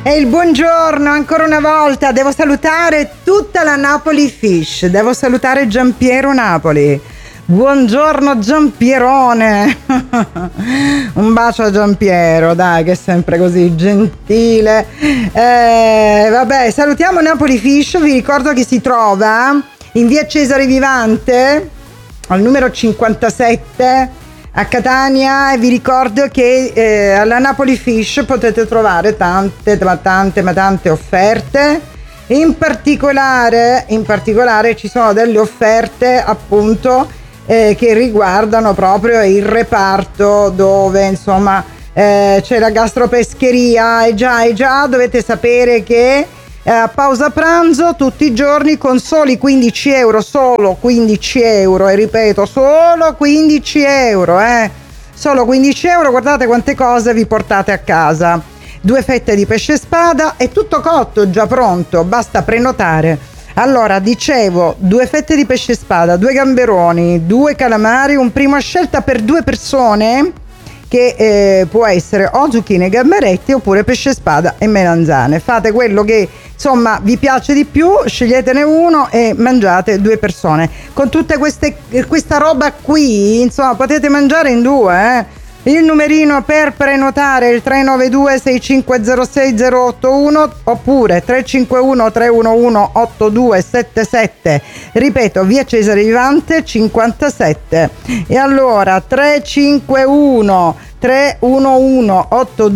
E il buongiorno ancora una volta. Devo salutare tutta la Napoli Fish. Devo salutare Giampiero Napoli. Buongiorno Giampierone. Un bacio a Giampiero, dai, che è sempre così gentile. Vabbè, salutiamo Napoli Fish. Vi ricordo che si trova in via Cesare Vivante al numero 57 a Catania, e vi ricordo che alla Napoli Fish potete trovare tante offerte. In particolare ci sono delle offerte appunto che riguardano proprio il reparto dove insomma c'è la gastropescheria. E già dovete sapere che a pausa pranzo tutti i giorni con soli 15 euro, solo 15 euro, e ripeto solo 15 euro, solo 15 euro, guardate quante cose vi portate a casa. 2 fette di pesce spada, è tutto cotto, già pronto, basta prenotare. Allora, dicevo, 2 fette di pesce spada, 2 gamberoni, 2 calamari, un primo a scelta per 2 persone, che può essere o zucchine e gamberetti oppure pesce spada e melanzane. Fate quello che insomma vi piace di più, sceglietene uno e mangiate 2 persone. Con tutte questa roba qui, insomma, potete mangiare in 2, Il numerino per prenotare è il 392 6506 081 oppure 351 311 8277, ripeto, via Cesare Vivante 57. E allora 351 311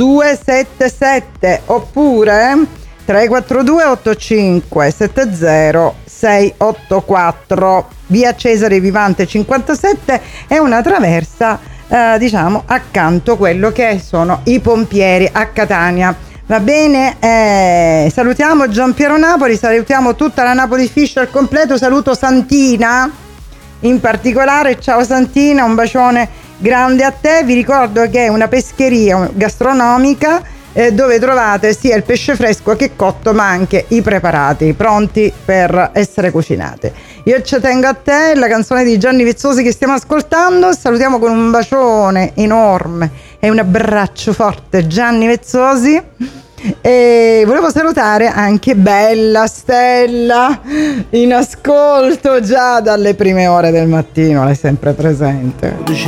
8277 oppure 342 85 70 684, via Cesare Vivante 57, è una traversa diciamo accanto quello che sono i pompieri a Catania. Va bene, salutiamo Giampiero Napoli, salutiamo tutta la Napoli Fish al completo, saluto Santina in particolare. Ciao Santina, un bacione grande a te. Vi ricordo che è una pescheria gastronomica dove trovate sia il pesce fresco che cotto, ma anche i preparati pronti per essere cucinati. Io ci tengo a te, la canzone di Gianni Vezzosi che stiamo ascoltando. Salutiamo con un bacione enorme e un abbraccio forte Gianni Vezzosi. E volevo salutare anche Bella Stella in ascolto già dalle prime ore del mattino, lei è sempre presente.